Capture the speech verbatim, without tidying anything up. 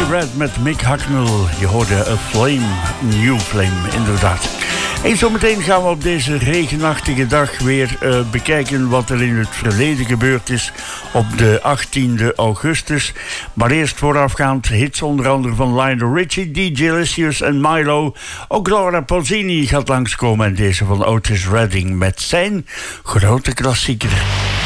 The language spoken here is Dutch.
Red met Mick Hucknall. Je hoorde A Flame, New Flame, inderdaad. En zometeen gaan we op deze regenachtige dag weer uh, bekijken wat er in het verleden gebeurd is op de achttiende augustus. Maar eerst voorafgaand hits onder andere van Lionel Richie, D J Licious en Milo. Ook Laura Pausini gaat langskomen en deze van Otis Redding met zijn grote klassieker.